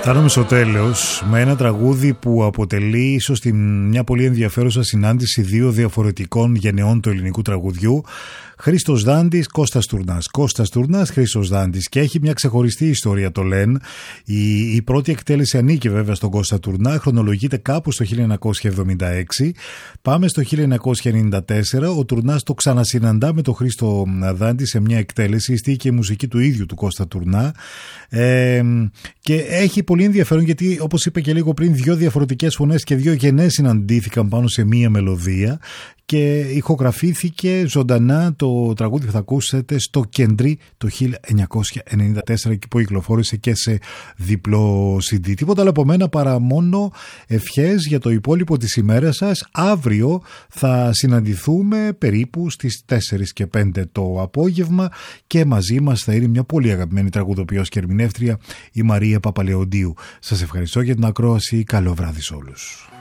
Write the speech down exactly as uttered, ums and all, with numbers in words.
Φτάνουμε στο τέλος με ένα τραγούδι που αποτελεί ίσως την, μια πολύ ενδιαφέρουσα συνάντηση δύο διαφορετικών γενεών του ελληνικού τραγουδιού. Χρήστος Δάντης, Κώστας Τουρνάς. Κώστας Τουρνάς, Χρήστος Δάντης. Και έχει μια ξεχωριστή ιστορία, το λένε. Η, η πρώτη εκτέλεση ανήκει βέβαια στον Κώστα Τουρνά, χρονολογείται κάπου στο χίλια εννιακόσια εβδομήντα έξι. Πάμε στο χίλια εννιακόσια ενενήντα τέσσερα. Ο Τουρνάς το ξανασυναντά με τον Χρήστο Δάντη σε μια εκτέλεση. Η στίχη και η μουσική του ίδιου του Κώστα Τουρνά. Ε, και έχει πολύ ενδιαφέρον γιατί, όπως είπε και λίγο πριν, δύο διαφορετικές φωνές και δύο γενναίες συναντήθηκαν πάνω σε μία μελωδία. Και ηχογραφήθηκε ζωντανά το τραγούδι που θα ακούσετε στο Κεντρί το χίλια εννιακόσια ενενήντα τέσσερα, εκεί που κυκλοφόρησε και σε διπλό σι ντι. Τίποτα άλλο από μένα παρά μόνο ευχές για το υπόλοιπο της ημέρας σας. Αύριο θα συναντηθούμε περίπου στις τέσσερις και πέντε το απόγευμα και μαζί μας θα είναι μια πολύ αγαπημένη τραγουδοποιός και ερμηνεύτρια, η Μαρία Παπαλεοντίου. Σας ευχαριστώ για την ακρόαση. Καλό βράδυ σε όλους.